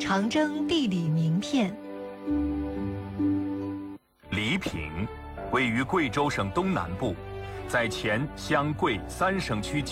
长征地理名片。 黎平，位于贵州省东南部，在前湘贵3省区